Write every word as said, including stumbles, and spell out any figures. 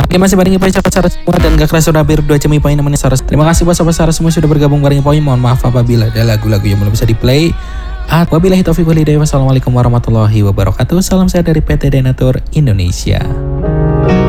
Oke, masih bareng Ipoi sahabat Saras semua dan gak kerasa udah hampir dua jam Ipoi nemenin Saras. Terima kasih buat sahabat Saras semua sudah bergabung bareng Ipoi. Mohon maaf apabila ada lagu-lagu yang belum bisa di play. Wabillahi taufiq wal hidayah. Wassalamualaikum warahmatullahi wabarakatuh. Salam sehat dari P T Denatur Indonesia.